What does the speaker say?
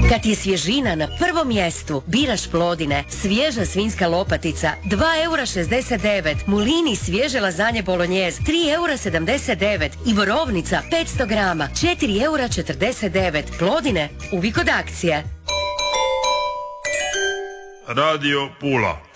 Kad je svježina na prvom mjestu, biraš Plodine. Svježa svinjska lopatica 2,69 €, mulini svježe lazanje bolognese 3,79 € i borovnica 500 grama 4,49 €. Plodine, uvijek od akcije. Radio Pula.